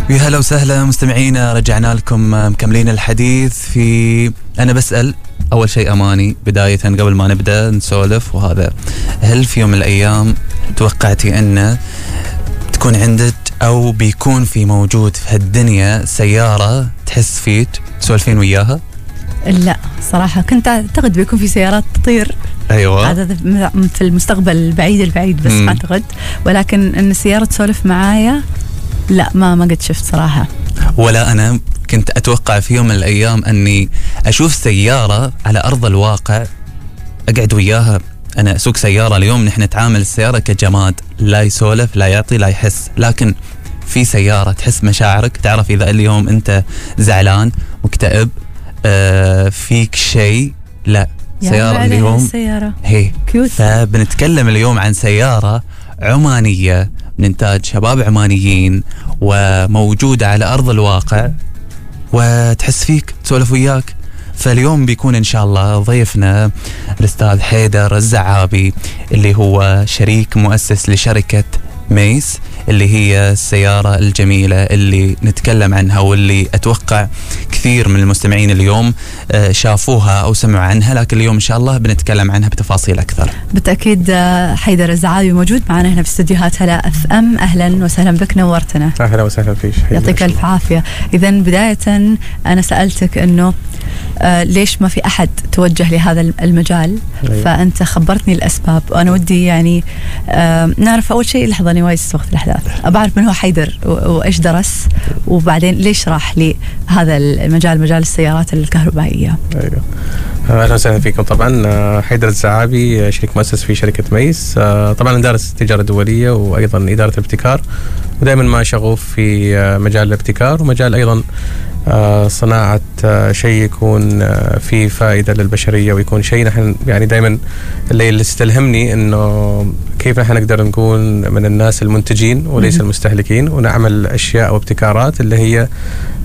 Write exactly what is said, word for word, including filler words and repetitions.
يا هلا وسهلا مستمعينا، رجعنا لكم مكملين الحديث في أنا بسأل. أول شيء أماني، بداية قبل ما نبدأ نسولف وهذا، هل في يوم من الأيام توقعتي أن تكون عندك أو بيكون في موجود في هالدنيا سيارة تحس فيك تسولفين وياها؟ لا صراحة كنت أعتقد بيكون في سيارات تطير. أيوة، هذا في المستقبل البعيد البعيد بس م. أعتقد، ولكن أن السيارة تسولف معايا لا، ما ما قد شفت صراحة. ولا أنا كنت أتوقع في يوم من الأيام أني أشوف سيارة على أرض الواقع أقعد وياها. أنا أسوق سيارة اليوم، نحن نتعامل السيارة كجماد، لا يسولف لا يعطي لا يحس، لكن في سيارة تحس مشاعرك، تعرف إذا اليوم أنت زعلان مكتئب آه فيك شيء، لا سيارة اليوم السيارة هي كيوت. فبنتكلم اليوم عن سيارة عمانية من إنتاج شباب عمانيين وموجودة على أرض الواقع وتحس فيك تسولف وياك. فاليوم بيكون إن شاء الله ضيفنا الأستاذ حيدر الزعابي، اللي هو شريك مؤسس لشركة ميس، اللي هي السيارة الجميلة اللي نتكلم عنها واللي أتوقع كثير من المستمعين اليوم شافوها أو سمعوا عنها، لكن اليوم إن شاء الله بنتكلم عنها بتفاصيل أكثر. بالتأكيد حيدر الزعابي موجود معنا هنا في استديوهات هلا اف ام. أهلا وسهلا بك، نورتنا. أهلا وسهلا فيك، يعطيك ألف عافية. إذن بداية أنا سألتك أنه آه ليش ما في أحد توجه لهذا المجال؟ أيوة. فأنت خبرتني الأسباب، وأنا ودي يعني آه نعرف أول شيء. لحظة أنا وايد وقت الأحداث، أبعرف من هو حيدر وإيش درس، وبعدين ليش راح لهذا المجال، مجال السيارات الكهربائية. أيوة، أهلا وسهلا فيكم. طبعا حيدر الزعابي شريك مؤسس في شركة ميس. طبعا دارس تجارة دولية وأيضا إدارة الابتكار، ودائما ما شغوف في مجال الابتكار ومجال أيضا صناعة شيء يكون فيه فائدة للبشرية، ويكون شيء نحن يعني دائما اللي يستلهمني إنه كيف نحن نقدر نكون من الناس المنتجين وليس المستهلكين، ونعمل أشياء وابتكارات اللي هي